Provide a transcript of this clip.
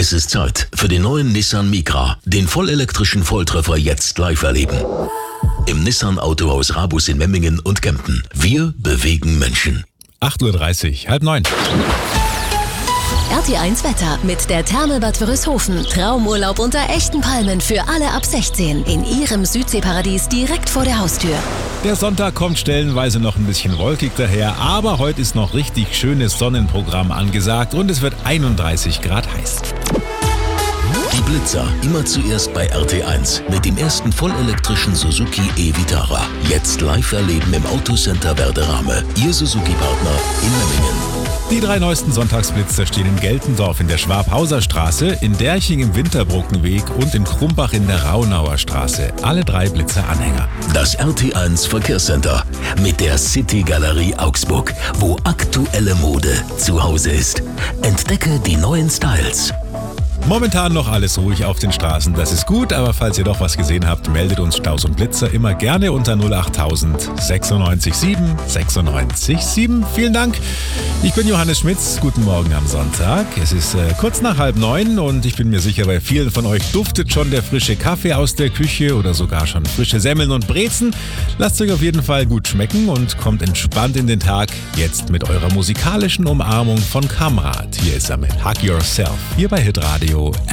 Es ist Zeit für den neuen Nissan Micra, den vollelektrischen Volltreffer jetzt live erleben. Im Nissan Autohaus Rabus in Memmingen und Kempten. Wir bewegen Menschen. 8:30 Uhr, 8:30. RT1 Wetter mit der Therme Bad Wörishofen. Traumurlaub unter echten Palmen für alle ab 16 in Ihrem Südseeparadies direkt vor der Haustür. Der Sonntag kommt stellenweise noch ein bisschen wolkig daher, aber heute ist noch richtig schönes Sonnenprogramm angesagt und es wird 31 Grad heiß. Die Blitzer, immer zuerst bei RT1 mit dem ersten vollelektrischen Suzuki e-Vitara. Jetzt live erleben im Autocenter Werderame. Ihr Suzuki-Partner in Memmingen. Die 3 neuesten Sonntagsblitzer stehen in Geltendorf in der Schwabhauser Straße, in Derching im Winterbrückenweg und in Krumbach in der Raunauer Straße. Alle 3 Blitzer-Anhänger. Das RT1 Verkehrscenter mit der City Galerie Augsburg, wo aktuelle Mode zu Hause ist. Entdecke die neuen Styles. Momentan noch alles ruhig auf den Straßen, das ist gut, aber falls ihr doch was gesehen habt, meldet uns Staus und Blitzer immer gerne unter 08000 96 7 96 7. Vielen Dank. Ich bin Johannes Schmitz, guten Morgen am Sonntag. Es ist kurz nach 8:30 und ich bin mir sicher, bei vielen von euch duftet schon der frische Kaffee aus der Küche oder sogar schon frische Semmeln und Brezen. Lasst euch auf jeden Fall gut schmecken und kommt entspannt in den Tag. Jetzt mit eurer musikalischen Umarmung von Kamrat. Hier ist er mit Hug Yourself, hier bei Hitradio